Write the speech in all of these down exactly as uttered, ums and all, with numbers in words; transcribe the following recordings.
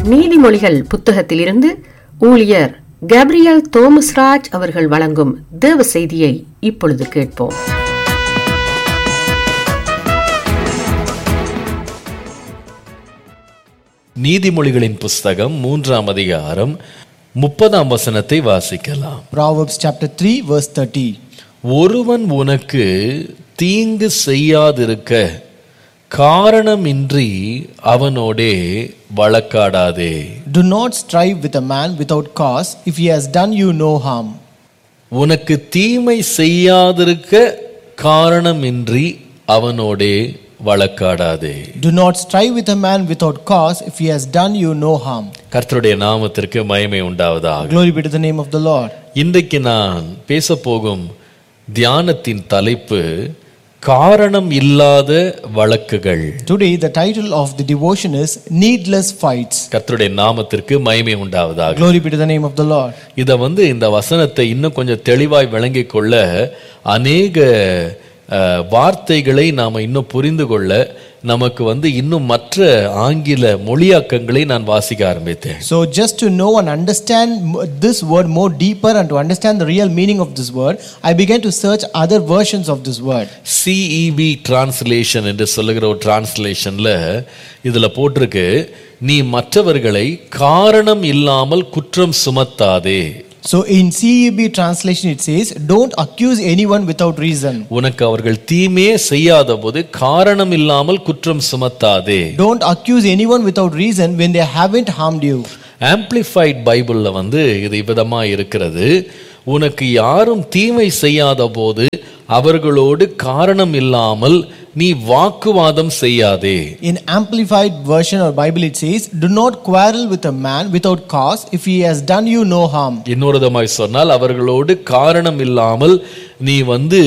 நீதிமொழிகள் புத்தகத்திலிருந்து ஊழியர் கேப்ரியல் தோமஸ்ராஜ் அவர்கள் வழங்கும் தேவ செய்தியை இப்பொழுது கேட்போம். நீதிமொழிகளின் புஸ்தகம் மூன்றாம் அதிகாரம் முப்பதாம் வசனத்தை வாசிக்கலாம். Proverbs chapter three verse thirty. ஒருவன் உனக்கு தீங்கு செய்யாதிருக்க காரணமின்றி அவனோடே வழக்காடாதே. Do not strive with a man without cause if he has done you no harm. உனக்கு தீமை செய்யாதிருக்க காரணமின்றி அவனோடே வழக்காடாதே. Do not strive with a man without cause if he has done you no harm. கர்த்தருடைய நாமத்திற்கு மகிமை உண்டாவதாக. Glory be to the name of the Lord. இன்றைக்கு நான் பேசப்போகும் தியானத்தின் தலைப்பு காரணம் இல்லாத வழக்குகள். Today the title of the devotion is Needless Fights. கர்த்தருடைய நாமத்திற்கு மகிமை உண்டாவதாக. Glory be to the name of the Lord. இத வந்து இந்த வசனத்தை இன்னும் கொஞ்சம் தெளிவாய் விளங்கிக் கொள்ள அநேக வார்த்தைகளை நாம இன்னும் புரிந்து கொள்ள நமக்கு வந்து இன்னும் மற்ற ஆங்கில மொழியாக்கங்களை நான் வாசிக்க ஆரம்பித்தேன். So just to know and understand this word more deeper and to understand the real meaning of this word, I began to search other versions of this word. C E B translation என்று சொல்லுகிற ஒரு டிரான்ஸ்லேஷன்ல இதுல போட்டிருக்கு, நீ மற்றவர்களை காரணம் இல்லாமல் குற்றம் சுமத்தாதே. So in C E B translation it says, don't accuse anyone without reason. உனக்கு அவர்கள் தீமையே செய்யாத போது காரணம் இல்லாமல் குற்றம் சுமத்தாதே. Don't accuse anyone without reason when they haven't harmed you. Amplified Bibleல வந்து இது விதமா இருக்கிறது, உனக்கு யாரும் தீமை செய்யாத போது அவர்களோடு காரணம் இல்லாமல் நீ வாக்குவாதம் செய்யாதே. In Amplified version or Bible it says, do not quarrel with a man without cause if he has done you no harm. இன்னொரு விதமாய் சொன்னால் அவர்களோடு காரணம் இல்லாமல் நீ வந்து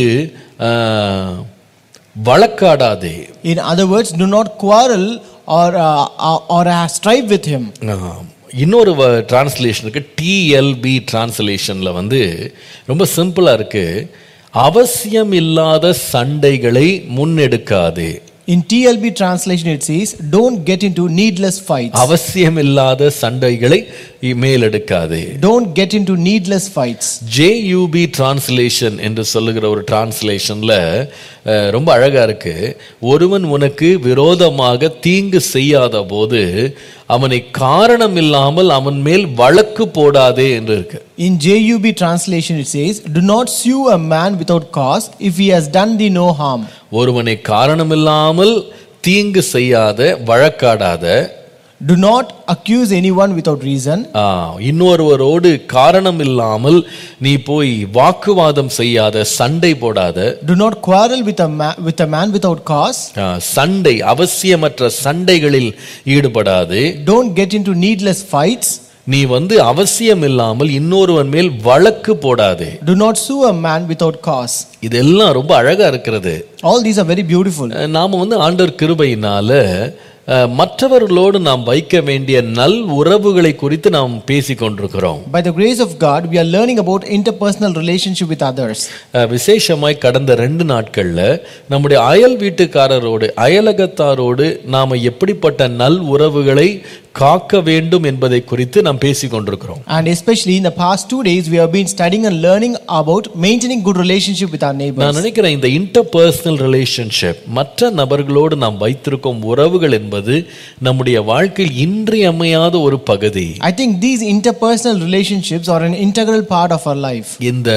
வழக்காடாதே. In other words, do not quarrel or uh, or uh, strive with him. இன்னொரு டிரான்ஸ்லேஷனுக்கு T L B டிரான்ஸ்லேஷன்ல வந்து ரொம்ப சிம்பிளா இருக்கு, அவசியம் இல்லாத சண்டைகளை முன்னெடுக்காதே. In T L B translation it says, don't get into needless fights. அவசியம் இல்லாத சண்டைகளை மேலெடுக்காதே. Don't get into needless fights. J U B translation என்று சொல்லுகிற ஒரு டிரான்ஸ்லேஷன்ல ரொம்ப அழகா இருக்கு, ஒருவன் உனக்கு விரோதமாக தீங்கு செய்யாத போது அவனை காரணம் இல்லாமல் அவன் மேல் வழக்கு போடாதே என்று இருக்கு. In J U B translation it says, do not sue a man without cause if he has done thee no harm. ஒருவனை காரணம் இல்லாமல் தீங்கு செய்யாத வழக்காடாத. Do not accuse anyone without reason. இன்னொருவரோடு காரணம் இல்லாமல் நீ போய் வாக்குவாதம் செய்யாத, சண்டை போடாத. Do not quarrel with a man with a man without cause. சண்டை, அவசியமற்ற சண்டைகளில் ஈடுபடாதே. Don't get into needless fights. நீ வந்து அவசியம் இல்லாமல் இன்னொருவன் மேல் வழக்கு போடாதே. Do not sue a man without cause. இதெல்லாம் ரொம்ப அழகா இருக்கிறது. All these are very beautiful. நாம வந்து ஆண்டவர் கிருபையினால மற்றவர்களோடு நாம் வைக்க வேண்டிய நல் உறவுகளை குறித்து நாம் பேசிக் கொண்டிருக்கிறோம். By the grace of God we are learning about interpersonal relationship with others. விசேஷமாய் கடந்த ரெண்டு நாட்கள்ல நம்முடைய அயல் வீட்டுக்காரரோடு அயலகத்தாரோடு நாம எப்படிப்பட்ட நல் உறவுகளை காக்க வேண்டும் என்பதை குறித்து நாம் பேசிக் கொண்டிருக்கிறோம். And especially in the past two days we have been studying and learning about maintaining good relationship with our neighbors. நான் நினைக்கிறேன் இந்த interpersonal relationship, மற்ற நபர்களோடு நாம் வைத்திருக்கும் உறவுகள் என்பது நம்முடைய வாழ்க்கையில் இன்றியமையாத ஒரு பகுதி. I think these interpersonal relationships are an integral part of our life. இந்த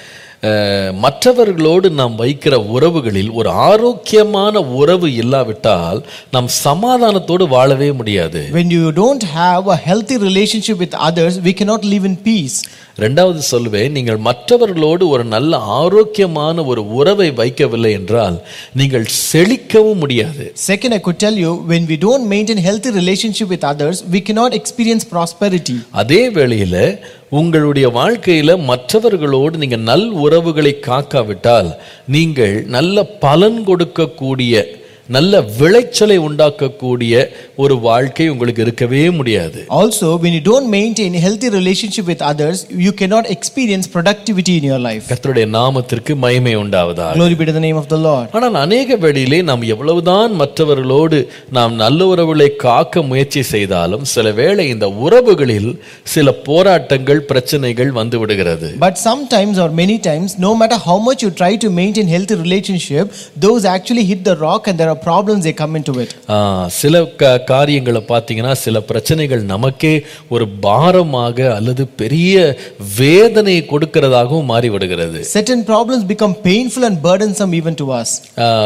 மற்றவர்களோடு நாம் வைக்கிற உறவுகளில் ஒரு ஆரோக்கியமான உறவு இல்லாவிட்டால் நாம் சமாதானத்தோடு வாழவே முடியாது. When you don't have a healthy relationship with others, we cannot live in peace. இரண்டாவது சொல்வேன், நீங்கள் மற்றவர்களோடு ஒரு நல்ல ஆரோக்கியமான ஒரு உறவை வைக்கவில்லை என்றால் நீங்கள் செழிக்கவும் முடியாது. Second, I could tell you, when we don't maintain healthy relationship with others, we cannot experience prosperity. அதே வேளையில உங்களுடைய வாழ்க்கையில மற்றவர்களோடு நீங்க நல் உறவுகளை காக்காவிட்டால் நீங்கள் நல்ல பலன் கொடுக்கக்கூடிய நல்ல விளைச்சலை உண்டாக்கக்கூடிய ஒரு வாழ்க்கை உங்களுக்கு இருக்கவே முடியாது. Also, when you don't maintain a healthy relationship with others, you cannot experience productivity in your life. கர்த்தருடைய நாமத்திற்கு மகிமை உண்டாவதாக. Glory be to the name of the Lord. ஆனால் அநேக வேளையிலே நாம் எவ்வளவுதான் மற்றவர்களோடு நாம் நல்ல உறவுகளை காக்க முயற்சி செய்தாலும் சில வேளை இந்த உறவுகளில் சில போராட்டங்கள் பிரச்சனைகள் வந்து விடுகிறது. But sometimes or many times, no matter how much you try to maintain healthy relationship, those actually hit the rock and there are problems they come into it. சில காரியங்களை பார்த்தீங்கன்னா சில பிரச்சனைகள் நமக்கே ஒரு பாரமாக அல்லது பெரிய வேதனை கொடுக்கிறதாகவும் மாறி விடுகிறது. Certain problems become painful and burdensome even to us.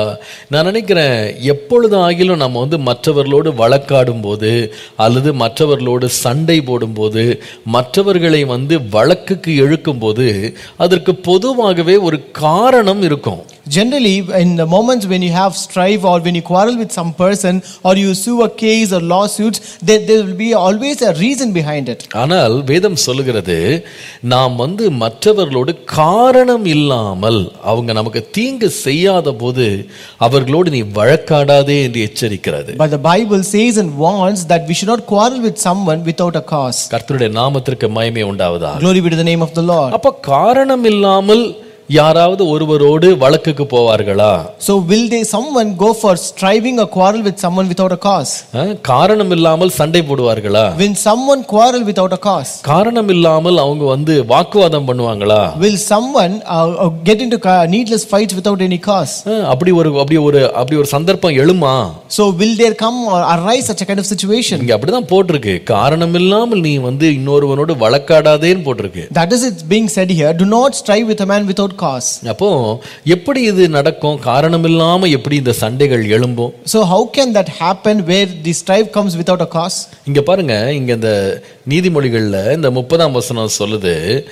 நான் நினைக்கிறேன் எப்பொழுது ஆகிலும் நம்ம வந்து மற்றவர்களோடு வழக்காடும் போது அல்லது மற்றவர்களோடு சண்டை போடும்போது மற்றவர்களை வந்து வழக்குக்கு இழுக்கும் போது அதற்கு பொதுவாகவே ஒரு காரணம் இருக்கும். Generally, in the moments when you have strife or when you quarrel with some person or you sue a case or lawsuits, there, there will be always a reason behind it. ஆனால் வேதம் சொல்லுகிறது நாம் வந்து மற்றவர்களோடு காரணம் இல்லாமல் அவங்க நமக்கு தீங்கு செய்யாத போது அவர்களோடு நீ வழக்காடாதே என்று எச்சரிக்கிறது. But the Bible says and warns that we should not quarrel with someone without a cause. கர்த்தருடைய நாமத்திற்கு மகிமை உண்டாவதாக. Glory be to the name of the Lord. அப்ப காரணம் இல்லாமல் யாராவது ஒருவரோடு வழக்குக்கு போவார்களா? So will they someone go for striving or quarrel with someone without a cause? காரணம் இல்லாமல் சண்டை போடுவார்களா? Will someone quarrel without a cause? காரணம் இல்லாமல் அவங்க வந்து வாக்குவாதம் பண்ணுவாங்களா? Will someone uh, get into needless fights without any cause? அப்படி ஒரு அப்படி ஒரு அப்படி ஒரு சந்தர்ப்பம் எழுமா? So will there come or arise such a kind of situation? இங்க அப்படிதான் போட்டிருக்கு. காரணம் இல்லாமல் நீ வந்து இன்னொருவனோடு வழக்காடாதேன்னு போட்டிருக்கு. That is it being said here. Do not strive with a man without cause. அப்போ எப்படி இது நடக்கும்? காரணம் இல்லாம எப்படி இந்த சண்டைகள் எழும்பும்? So how can that happen where the strife comes without a cause? இங்க பாருங்க, இங்க இந்த நீதிமொழிகள்ல இந்த முப்பதாம் வசனம் சொல்லுது,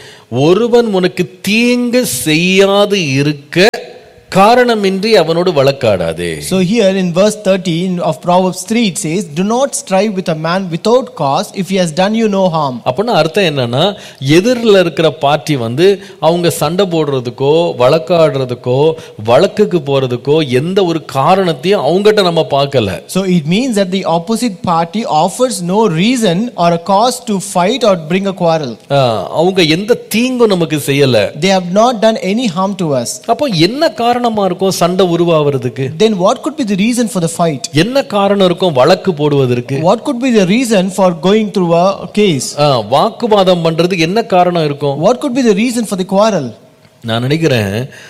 ஒருவன் உனக்கு தீங்கு செய்யாது இருக்க காரணமின்றி அவனோடு வழக்காடாதே. So here in verse thirteen of Proverbs three it says, do not strive with a man without cause if he has done you no harm. அப்பனா அர்த்தம் என்னன்னா, எதிரில் இருக்கிற பார்ட்டி வந்து அவங்க சண்டை போடுறதுக்கோ வழக்காடுறதுக்கோ வழக்குக்கு போறதுக்கோ எந்த ஒரு காரணத்தையும் அவங்ககிட்ட நம்ம பார்க்கல. So it means that the opposite party offers no reason or a cause to fight or bring a quarrel. அவங்க எந்த தீங்கும் நமக்கு செய்யல. They have not done any harm to us. அப்போ என்ன காரணமா இருக்கும் சண்டை உருவாவதுக்கு? Then what could be the reason for the fight? என்ன காரணம் இருக்கும் வழக்கு போடுவதற்கு? What could be the reason for going through a case? வாக்குவாதம் பண்றதுக்கு என்ன காரணம் இருக்கும்? What could be the reason for the quarrel? நான் நினைக்கிறேன்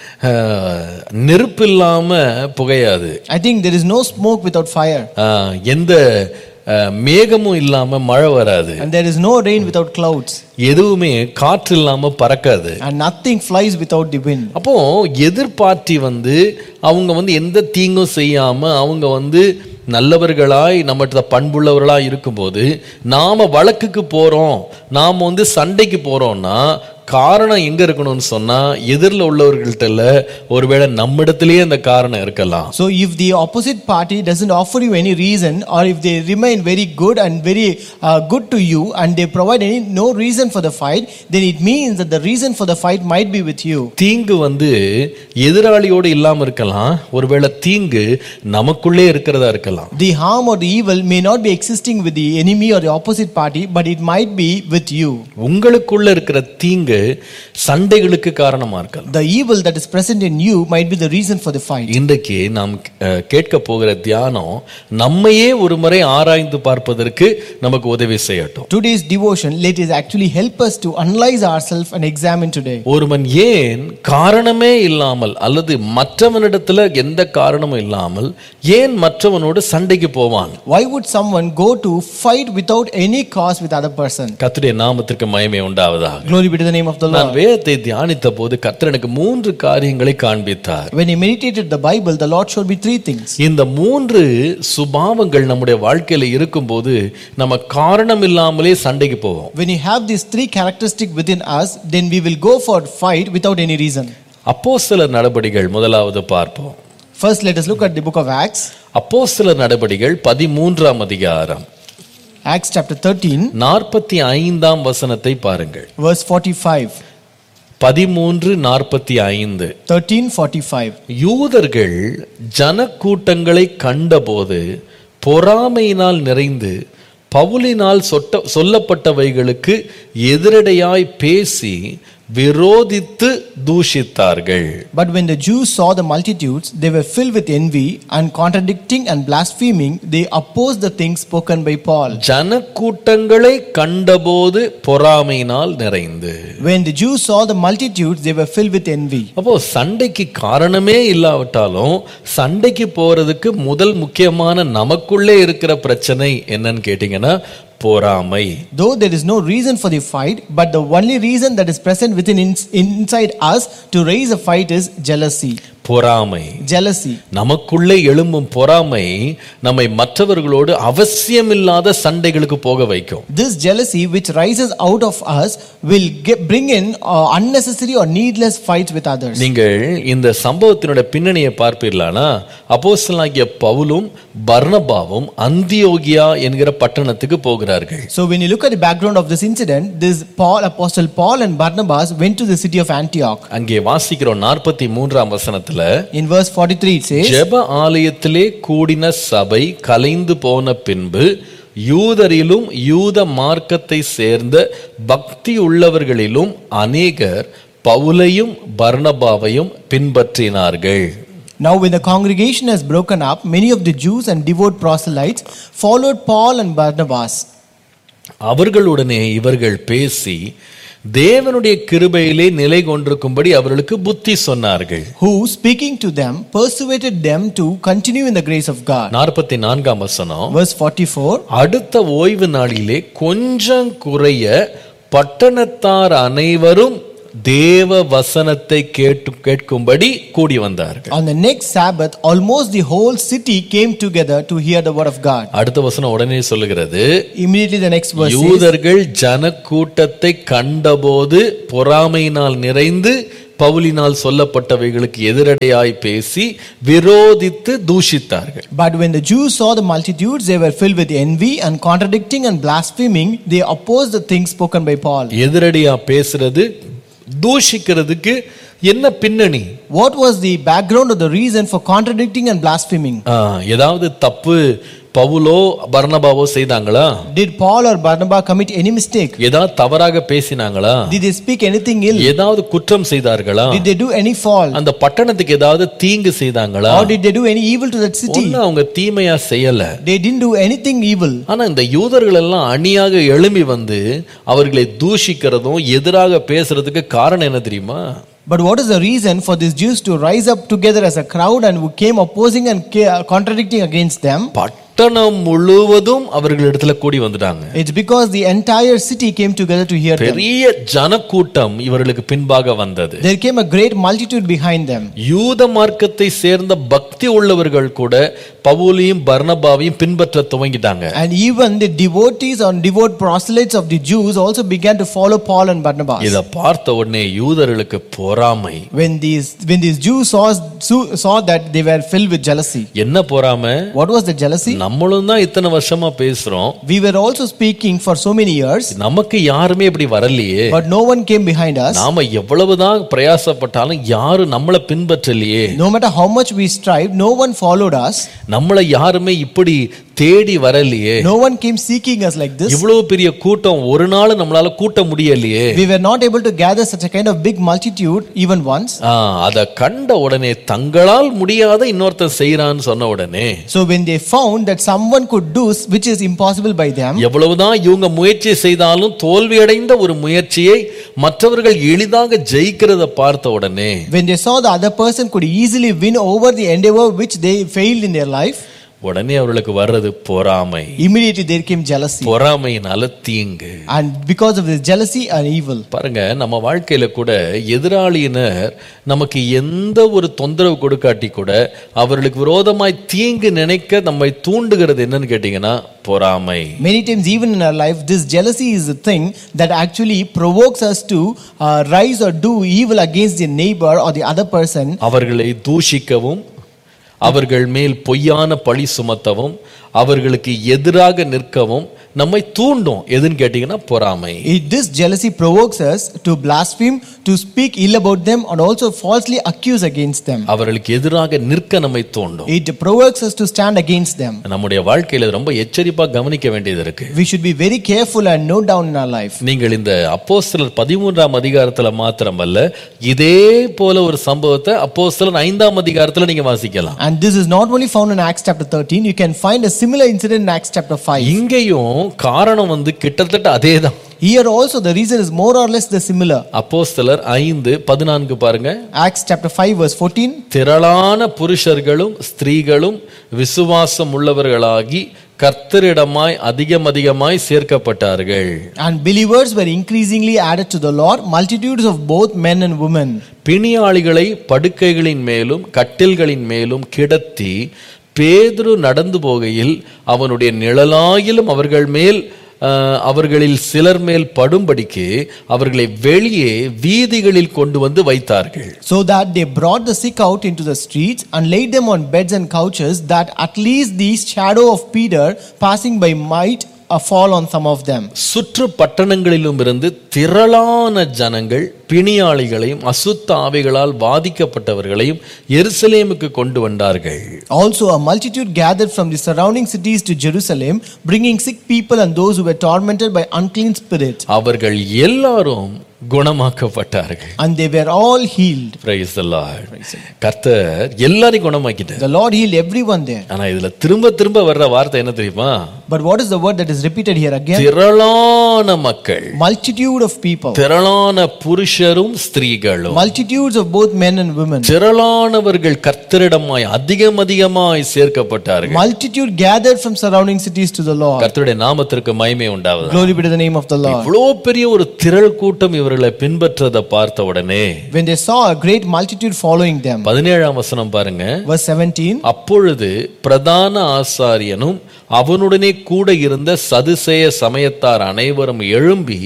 நெருப்பு இல்லாம புகையாது. I think there is no smoke without fire. எந்த மேகமும் இல்லாம மழை வராது. And there is no rain without clouds. எதுவுமே காற்று இல்லாம பறக்காது. And nothing flies without the wind. அப்போ எதிர்பார்ட்டி வந்து அவங்க வந்து எந்த தீங்கும் செய்யாம அவங்க வந்து நல்லவர்களாய் நம்மகிட்ட பண்புள்ளவர்களாய் இருக்கும்போது நாம வழக்குக்கு போறோம், நாம வந்து சண்டைக்கு போறோம்னா காரணம் எங்க இருக்கணும்னு சொன்னா எதிரில் உள்ளவர்கள்ட்ட இல்ல, ஒருவேளை நம்மிடத்திலேயே அந்த காரணம் இருக்கலாம். So if the opposite party doesn't offer you any reason, or if they remain very good and very uh, good to you and they provide any no reason for the fight, then it means that the reason for the fight might be with you. தீங்கு வந்து எதிராளியோடு இல்லாம இருக்கலாம், ஒருவேளை தீங்கு நமக்குள்ளே இருக்கிறதா இருக்கலாம். The harm or the evil may not be existing with the enemy or the opposite party, but it might be with you. உங்களுக்குள்ள இருக்கிற தீங்கு சண்டைகளுக்கு காரணமா இருக்கலாம். The evil that is present in you might be the reason for the fight. இன்றைக்கு நாம் கேட்க போகிற தியானம் நம்மையே ஒரு முறை ஆராய்ந்து பார்ப்பதற்கு நமக்கு உதவி செய்யட்டும். Today's devotion let us actually help us to analyze ourselves and examine today. ஒருவன் ஏன் காரணமே இல்லாமல் அல்லது மற்றவனிடத்துல எந்த காரணமும் இல்லாமல் ஏன் மற்றவனோடு சண்டைக்கு போவான்? Why would someone go to fight without any cause with other person? கர்த்தருடைய நாமத்திற்கு மகிமை உண்டாவதாக. Glory be to the name of the Lord. நான் வேதத்தை தியானித்த போது கர்த்தர் எனக்கு மூன்று காரியங்களை காண்பித்தார். When I meditated the Bible, the Lord showed me three things. இந்த மூன்று சுபாவங்கள் நம்முடைய வாழ்க்கையில இருக்கும்போது நம்ம காரணம் இல்லாமலே சண்டைக்கு போவோம். When you have these three characteristics within us, then we will go for fight without any reason. அப்போஸ்தலர் நடபடிகள் முதலாவது பார்ப்போம். First let us look at the book of Acts. அப்போஸ்தலர் நடபடிகள் பதிமூன்றாம் அதிகாரம் Acts chapter thirteen, நாற்பத்தி ஐந்தாம் வசனத்தை பாருங்கள். verse forty-five. பதிமூன்று நாற்பத்தி ஐந்து. thirteen forty-five. யூதர்கள் ஜனக்கூட்டங்களை கண்டபோது பொறாமையினால் நிறைந்து பவுலினால் சொட்ட சொல்லப்பட்டவைகளுக்கு எதிரடையாய் பேசி விரோதித்து தூஷித்தார்கள். But when the Jews saw the multitudes, they were filled with envy, and contradicting and blaspheming, they opposed the things spoken by Paul. ஜனக்கூட்டங்களை கண்டபோது பொறாமையினால் நிறைந்து. When the Jews saw the multitudes, they were filled with envy. அப்போ சண்டைக்கு காரணமே இல்லாவிட்டாலும் சண்டைக்கு போறதுக்கு முதல் முக்கியமான நமக்குள்ளே இருக்கிற பிரச்சனை என்னன்னு கேட்டீங்கன்னா பொறாமை. Though there is no reason for the fight, but the only reason that is present within ins- inside us to raise a fight is jealousy. பொறாமை. Jealousy. நமக்குள்ளே எழும்பும் பொறாமை நம்மை மற்றவர்களோடு அவசியமில்லாத சண்டைகளுக்கு போக வைக்கும். This jealousy which rises out of us will get, bring in uh, unnecessary or needless fights with others. நீங்கள் இந்த சம்பவத்தினுடைய பின்னணியை பார்ப்பீர்களானா அப்போஸ்தலனாகிய பவுலும் பர்னபாவும் அந்தியோகியா என்கிற பட்டணத்துக்கு போகிறார்கள். So when you look at the background of this incident, this Paul, Apostle Paul and Barnabas went to the city of Antioch. அங்கே வாசிக்கிறோம் நாற்பத்தி மூன்றாம் வசனத்துல, in verse forty-three it says, ஜெப ஆலயத்திலே கூடின சபை கலைந்து போன பின்பு யூதரிலும் யூத மார்க்கத்தை சேர்ந்த பக்தி உள்ளவர்களிலும் அநேகர் பவுலையும் பர்னபாவையும் பின்பற்றினார்கள். Now when the congregation has broken up, many of the Jews and devout proselytes followed Paul and Barnabas. அவர்களுடனே இவர்கள் பேசி தேவனுடைய கிருபையிலே நிலை கொண்டிருக்கும்படி அவர்களுக்கு புத்தி சொன்னார்கள். Who speaking to them persuaded them to continue in the grace of God. நாற்பத்தி நான்காம் வசனம், Verse forty-four. அடுத்த ஓய்வு நாளிலே கொஞ்சம் குறைய பட்டணத்தார் அனைவரும் தேவ வசனத்தை கேட்டு கேட்கும்படி கூடி வந்தார்கள். On the next Sabbath, almost the whole city came together to hear the word of God. அடுத்த வசனம் உடனே சொல்லுகிறது, Immediately the next verse says, யூதர்கள் ஜனக்கூட்டத்தை கண்டபோது பொறாமையினால் நிறைந்து பவுலினால் சொல்லப்பட்டவைகளுக்கு எதிரடையாய் பேசி விரோதித்து தூஷித்தார்கள். But when the Jews saw the multitudes, they were filled with envy, and contradicting and blaspheming, they opposed the things spoken by Paul. எதிரடையா பேசுறது தூஷிக்கிறதுக்கு என்ன பின்னணி? What was the background or the reason for contradicting and blaspheming? ஏதாவது தப்பு பவுலோ பர்னபாவோ செய்தாங்களா? Did Paul or Barnabas commit any mistake? ஏதாவது தவறாக பேசினாங்களா? Did they speak anything ill? ஏதாவது குற்றம் செய்தார்களா? Did they do any fault? அந்த பட்டணத்துக்கு ஏதாவது தீங்கு செய்தாங்களா? Or did they do any evil to that city? ஒண்ணு அவங்க தீமையா செய்யல. They didn't do anything evil. ஆனா இந்த யூதர்கள் எல்லாம் அணியாக எழும்பி வந்து அவர்களை தூஷிக்கிறதும் எதிராக பேசுறதுக்கு காரணம் என்ன தெரியுமா? But what is the reason for these Jews to rise up together as a crowd and who came opposing and contradicting against them? பட்டணம் முழுவதும் அவர்களிடத்துல கூடி வந்துட்டாங்க. It's because the entire city came together to hear them. பெரிய ஜனக்கூட்டம் இவர்களுக்கு பின்பாக வந்தது. There came a great multitude behind them. யூத மார்க்கத்தை சேர்ந்த பக்தி உள்ளவர்கள் கூட பவுலையும் பர்னபாவையும் பின்பற்ற துவங்கிட்டாங்க. And even the devotees or devout proselytes of the Jews also began to follow Paul and Barnabas. இத பார்த்த உடனே யூதர்களுக்கு பொறாமை. When these when these Jews saw saw that they were filled with jealousy. என்ன பொறாமை? What was the jealousy? நம்மளும் தான் இத்தனை வருஷமா பேசுறோம். We were also speaking for so many years. நமக்கு யாருமே இப்படி வரலையே. But no one came behind us. நாம எவ்வளவுதான் பிரயாசப்பட்டாலும் யாரும் நம்மள பின்பற்றலையே. No matter how much we strived, no one followed us. நம்மள யாருமே இப்படி தேடி வரலையே. No one came seeking us like this. இவ்வளவு பெரிய கூட்டம் ஒரு நாள் நம்மளால கூட்ட முடியலையே. We were not able to gather such a kind of big multitude even once. அத கண்ட உடனே தங்களால் முடியாத இன்னொருத்தன் செய்றான்னு சொன்ன உடனே, so when they found that someone could do which is impossible by them, எவ்வளவுதான் இவங்க முயற்சி செய்தாலும் தோல்வியடைந்த ஒரு முயற்சியை மற்றவர்கள் எளிதாக ஜெயிக்கிறத பார்த்த உடனே, when they saw the other person could easily win over the endeavor which they failed in their life, உடனே அவர்களுக்கு வர்றது பொறாமை. immediately there came jealousy. பொறாமையினால தீங்கு. And because of this jealousy and evil. பாருங்க, நம்ம வாழ்க்கையில கூட எதிராளியினர் நமக்கு எந்த ஒரு தொந்தரவு கொடுக்காட்டி கூட அவர்களுக்கு விரோதமாய் தீங்கு நினைக்க நம்மை தூண்டுகிறது என்னன்னு கேட்டீங்கன்னா பொறாமை. Many times even in our life this jealousy is the thing that actually provokes us to uh, rise or do evil against the neighbor or the other person. அவர்களை தூஷிக்கவும், அவர்கள் மேல் பொய்யான பழி சுமத்தவும், அவர்களுக்கு எதிராக நிற்கவும், நம்மை தூண்டும். எதுன்னு கேட்டீங்கன்னா பொறாமை. It- This jealousy provokes us to blaspheme, to speak ill about them, and also falsely accuse against them. அவர்களுக்கு எதிராக நிற்க நம்மை தூண்டும். It provokes us to stand against them. நம்முடைய வாழ்க்கையில ரொம்ப எச்சரிப்பா கவனிக்க வேண்டியது இருக்கு. We should be very careful and note down in our life. நீங்கள் இந்த அப்போஸ்தலர் பதிமூன்றாம் அதிகாரத்துல மாத்திரமல்ல, இதே போல ஒரு சம்பவத்தை அப்போஸ்தலர் ஐந்தாம் அதிகாரத்துல நீங்க வாசிக்கலாம். And this is not only found in Acts chapter thirteen, you can find a similar incident in Acts chapter five. இங்கேயும் காரணம் வந்து கிட்டத்தட்ட அதேதான். Here also the reason is more or less the similar. அப்போஸ்தலர் ஐந்து பதினான்கு பாருங்க. Acts chapter five verse fourteen. திரளான புருஷர்களும் ஸ்திரீகளும் விசுவாசம் உள்ளவர்களாகி கர்த்தரிடமாய் அதிகம் அதிகமாய் சேர்க்கப்பட்டார்கள். And believers were increasingly added to the Lord, multitudes of both men and women. பிணியாளிகளை படுக்கைகளின் மேலும் கட்டில்களின் மேலும் கிடத்தி பேதுரு நடந்து போகையில் அவனுடைய நிழலாயிலும் அவர்கள் மேல் அவர்களில் சிலர் மேல் படும்படிக்கு அவர்களை வெளியே வீதிகளில் கொண்டு வந்து வைத்தார்கள். So that they brought the sick out into the streets and laid them on beds and couches, that at least the shadow of Peter passing by might uh, fall on some of them. சுற்று பட்டணங்களிலும் இருந்து திரளான ஜனங்கள் பிணியாளிகளையும் அசுத்த ஆவிகளால் பாதிக்கப்பட்டவர்களையும் எருசலேமுக்கு கொண்டு வந்தார்கள். Also a multitude gathered from the surrounding cities to Jerusalem, bringing sick people and those who were tormented by unclean spirits. அவர்கள் எல்லாரும் குணமாக்கப்பட்டார்கள். And they were all healed. Praise the Lord. கர்த்தர் எல்லாரையும் குணமாக்கிட்டார். The Lord healed everyone there. ஆனா இதுல திரும்ப திரும்ப வர்ற வார்த்தை என்ன தெரியுமா? But what is the word that is repeated here again? திரளான மக்கள். Multitude of people. திரளான புருஷரும் ஸ்திரீகளும். Multitudes of both men and women. திரளானவர்கள் கர்த்தரிடமாய் அதிகம் அதிகமாய் சேர்க்கப்பட்டார்கள். Multitude gathered from surrounding cities to the Lord. கர்த்தருடைய நாமத்திற்கு மகிமை உண்டாவதாக. Glory be to the name of the Lord. இவ்வளவு பெரிய ஒரு திரள் கூட்டம் இவர்களை பின்பற்றதை பார்த்த உடனே, when they saw a great multitude following them, பதினேழாம் வசனம் பாருங்க. verse seventeen. அப்பொழுது பிரதான ஆசாரியனும் அவனுடனே கூட இருந்த சதுசேய சமயத்தார் அனைவரும் எழும்பி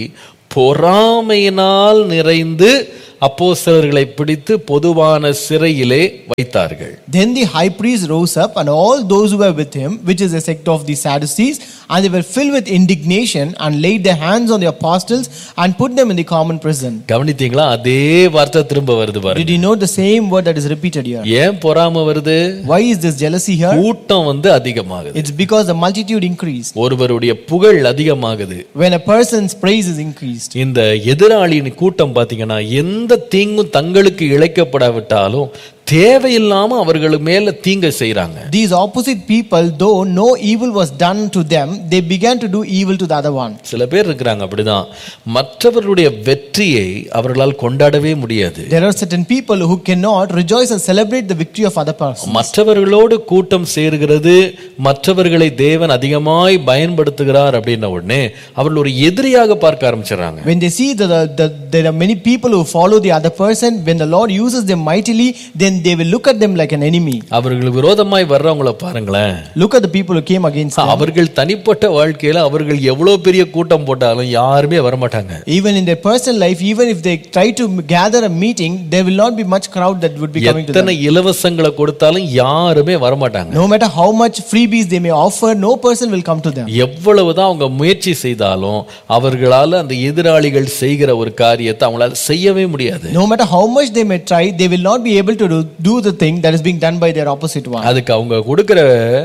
பொறாமையினால் நிறைந்து அப்போஸ்தலர்களை பிடித்து பொதுவான சிறையிலே வைத்தார்கள். Then the high priest rose up, and all those who were with him, which is a sect of the Sadducees, and they were filled with indignation and laid their hands on the apostles and put them in the common prison. கவனித்தீங்களா? அதே வார்த்தை திரும்ப வருது பாருங்க. Did you note the same word that is repeated here? ஏன் பொறாமை வருது? Why is this jealousy here? கூட்டம் வந்து அதிகமாகுது. It's because the multitude increased. ஒருவருடைய புகழ் அதிகமாகுது. When a person's praise is increased. இந்த எதிராளியின் கூட்டம் பாத்தீங்கன்னா எந்த தீங்கும் தங்களுக்கு இழைக்கப்படாவிட்டாலும் தேவையில்லாம அவர்கள் மேல தீங்கு செய்றாங்க. These opposite people, though no evil was done to them, they began to do evil to the other one. சில பேர் இருக்காங்க அப்படிதான். மற்றவர்களுடைய வெற்றியை அவர்களால் கொண்டாடவே முடியாது. There are certain people who cannot rejoice and celebrate the victory of other persons. மற்றவர்களோடு கூட்டம் சேர்கிறது, மற்றவர்களை தேவன் அதிகமாய் பயன்படுத்துகிறார் அப்படின்ன உடனே அவர்கள் ஒரு எதிரியாக பார்க்க ஆரம்பிச்சாங்க. When they see that the, the, there are many people who follow the other person, when the Lord uses them mightily, then they will look at them like an enemy. அவர்கள் விரோதமாய் வர்றவங்கள பாருங்களேன். Look at the people who came against them. அவர்கள் தனிப்பட்ட வாழ்க்கையில அவர்கள் எவ்வளவு பெரிய கூட்டம் போட்டாலும் யாருமே வர மாட்டாங்க. Even in their personal life, even if they try to gather a meeting, there will not be much crowd that would be coming to them. எத்தனை இலவசங்களை கொடுத்தாலும் யாருமே வர மாட்டாங்க. No matter how much freebies they may offer, no person will come to them. எவ்வளவுதான் அவங்க முயற்சி செய்தாலும் அவர்களால அந்த எதிராளிகள் செய்கிற ஒரு காரியத்தை அவங்களால செய்யவே முடியாது. No matter how much they may try, they will not be able to do, do the thing that is being done by their opposite one. அதுக்கு அவங்க கொடுக்கிற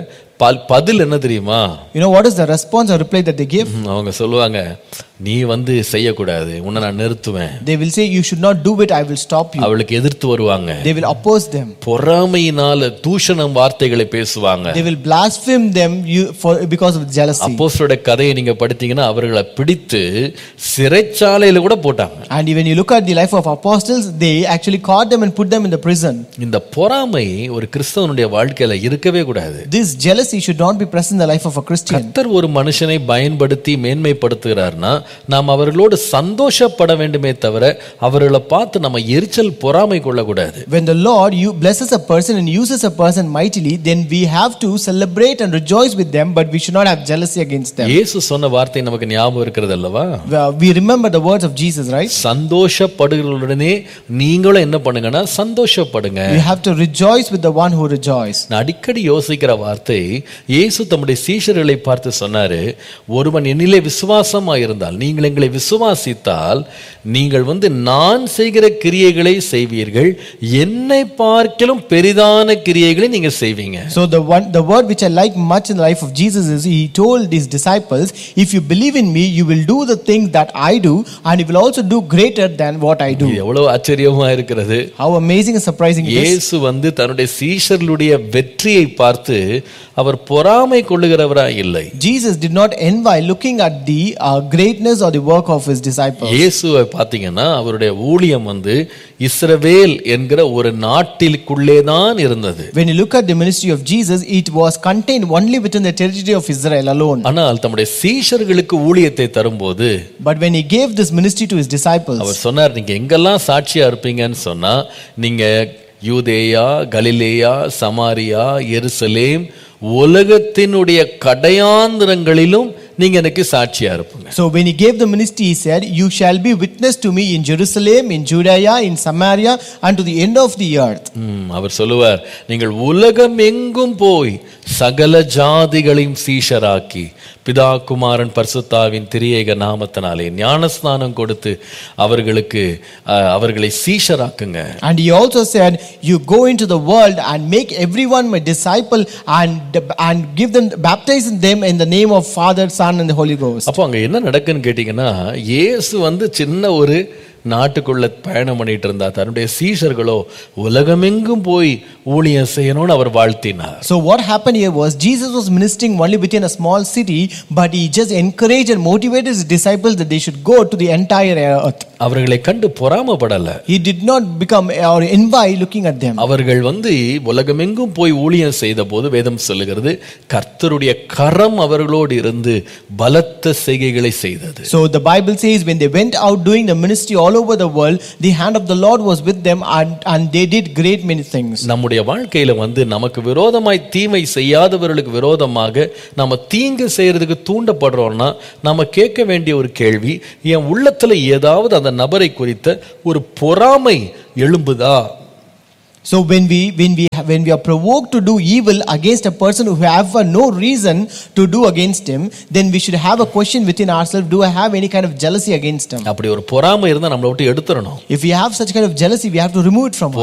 பதில் என்ன தெரியுமா? You know what is the response or reply that they give? அவங்க சொல்லுவாங்க, நீ வந்து செய்யக்கூடாது, உன்னை நான் நிறுத்துவேன். They will say, you should not do it, I will stop you. அவளுக்கு எதிர்த்து வருவாங்க. They will oppose them. பொறாமையினால தூஷணம் வார்த்தைகளை பேசுவாங்க. They will blaspheme them you, for, because of jealousy. அப்போஸ்தலருடைய கதையை நீங்க படித்தீங்கன்னா அவர்களை பிடித்து சிறைச்சாலையில கூட போட்டாங்க. And when you look at the life of apostles, they actually caught them and put them in the prison. இந்த பொறாமை ஒரு கிறிஸ்தவனுடைய வாழ்க்கையில இருக்கவே கூடாது. This jealousy should not be present in the life of a Christian. கர்த்தர் ஒரு மனுஷனை பயன்படுத்தி மேன்மைப்படுத்துகிறார்னா நாம் அவர்களோடு சந்தோஷப்பட வேண்டுமே தவிர அவர்களை பார்த்து நம்ம எரிச்சல் பொறாமை கொள்ளக்கூடாது. When the Lord you blesses a person and uses a person mightily, then we have to celebrate and rejoice with them, but we should not have jealousy against them. இயேசு சொன்ன வார்த்தை நமக்கு ஞாபகம் இருக்கிறது அல்லவா? We remember the words of Jesus, right? சந்தோஷப்படுகிறவருடனே நீங்களும் என்ன பண்ணுங்கன்னா சந்தோஷப்படுங்க. We have to rejoice with the one who rejoices. நான் அடிக்கடி யோசிக்கிற வார்த்தை, இயேசு தம்முடைய சீஷர்களை பார்த்து சொன்னாரு, ஒருவன் என்னிலே விசுவாசமா இருந்தால், நீங்கள் எங்களை விசுவாசித்தால் நீங்கள் வந்து நான் செய்கிற கிரியைகளை செய்வீர்கள், என்னை பார்க்கிலும் பெரிதான கிரியைகளை நீங்க செய்வீங்க. So the one the word which I like much in the life of Jesus is he told his disciples, if you believe in me you will do the things that I do and you will also do greater than what I do. எவ்வளவு ஆச்சரியமா இருக்கிறது. How amazing and surprising it is. இயேசு வந்து தன்னுடைய சீஷர்களுடைய வெற்றியை பார்த்து அவர் பொறாமை கொள்ளுகிறவரா இல்லை. Jesus did not envy looking at the uh, greatness or the work of his disciples. இயேசுவை பார்த்தீங்கன்னா அவருடைய ஊழியம் வந்து இஸ்ரவேல் என்கிற ஒரு நாட்டிற்குள்ளே தான் இருந்தது. When you look at the ministry of Jesus, it was contained only within the territory of Israel alone. ஆனால் தம்முடைய சீஷர்களுக்கு ஊழியத்தை தரும்போது, but when he gave this ministry to his disciples, அவர் சொன்னார், நீங்க எங்கெல்லாம் சாட்சியா இருப்பீங்கன்னு சொன்னா, நீங்க யூதேயா, கலிலேயா, சமாரியா, எருசலேம், உலகத்தினுடைய கடையாந்திரங்களிலும் நீங்க எனக்கு சாட்சியா இருப்பீங்க. So when he gave the ministry, he said, you shall be witness to me in Jerusalem, in Judea, in Samaria, and to the end of the earth. அவர் சொல்லுவார், நீங்கள் உலகம் எங்கும் போய் சகல ஜாதிகளையும் சீஷராக்கி பிதா குமாரன் பரிசுத்தாவின் திரியேக நாமத்தினாலே ஞானஸ்நானம் கொடுத்து அவர்களுக்கு அவர்களை சீஷராக்குங்க. And he also said, you go into the world and make everyone my disciple and and give them, baptize them in the name of Father, Son and the Holy Ghost. அப்போ அங்க என்ன நடக்குன்னு கேட்டீங்கன்னா, இயேசு வந்து சின்ன ஒரு நாட்டுக்குள்ள பயணம் பண்ணிட்டு இருந்தா, தன்னுடைய சீஷர்களோ உலகமெங்கும் போய் ஊழியம் செய்யணும்னு அவர் வாழ்த்தினார். So what happened here was Jesus was ministering only within a small city, but he just encouraged and motivated his disciples that they should go to the entire earth. அவர்களை கண்டு பொறாமைப்படல. He did not become or envy looking at them. அவர்கள் வந்து உலகமெங்கும் போய் ஊழியம் செய்த போது வேதம் சொல்லுகிறது, கர்த்தருடைய கரம் அவர்களோடு இருந்து பலத்த செய்கைகளை செய்தது. So the Bible says when they went out doing the ministry all over the world, the hand of the Lord was with them and and they did great many things. நம்முடைய வாழ்க்கையில வந்து நமக்கு விரோதமாய் தீமை செய்யாதவர்களுக்கு விரோதமாக நம்ம தீங்கு செய்யறதுக்கு தூண்டப்படுறோம்னா நம்ம கேட்க வேண்டிய ஒரு கேள்வி, என் உள்ளத்துல ஏதாவது அந்த நபரை குறித்த ஒரு பொறாமை எழும்புதா? So when we when we when we are provoked to do evil against a person who have no reason to do against him, then we should have a question within ourselves, do I have any kind of jealousy against him? அப்படி ஒரு பொறாமை இருந்தா நம்மள விட்டு எடுத்துறணும். If we have such kind of jealousy, we have to remove it from us.